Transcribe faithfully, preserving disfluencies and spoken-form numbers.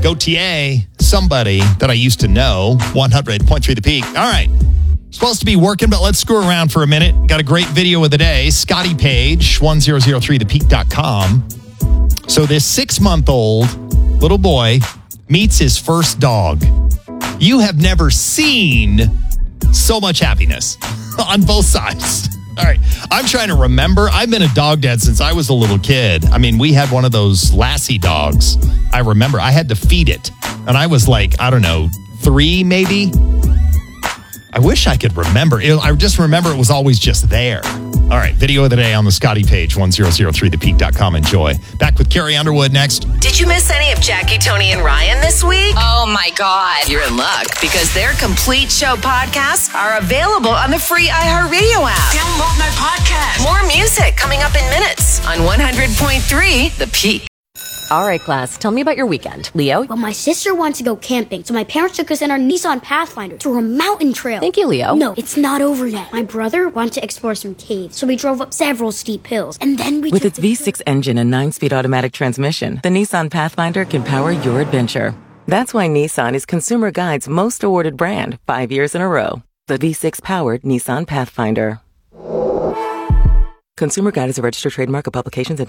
Gautier, somebody that I used to know, one hundred point three The Peak. All right. Supposed to be working, but let's screw around for a minute. Got a great video of the day. Scotty Page, one thousand three the peak dot com. So this six-month-old little boy meets his first dog. You have never seen so much happiness on both sides. All right. I'm trying to remember. I've been a dog dad since I was a little kid. I mean, we had one of those Lassie dogs. I remember I had to feed it. And I was like, I don't know, three maybe? I wish I could remember. It, I just remember it was always just there. All right. Video of the day on the Scotty Page, one thousand three the peak dot com. Enjoy. Back with Carrie Underwood next. Did you miss any of Jackie, Tony, and Ryan this week? Oh, my God. You're in luck because their complete show podcasts are available on the free iHeartRadio app. Download my podcast. More music coming up in minutes on one hundred point three The Peak. All right, class, tell me about your weekend. Leo? Well, my sister wanted to go camping, so my parents took us in our Nissan Pathfinder to a mountain trail. Thank you, Leo. No, it's not over yet. My brother wanted to explore some caves, so we drove up several steep hills, and then we With took its V six engine and nine-speed automatic transmission, the Nissan Pathfinder can power your adventure. That's why Nissan is Consumer Guide's most awarded brand five years in a row. The V six-powered Nissan Pathfinder. Consumer Guide is a registered trademark of Publications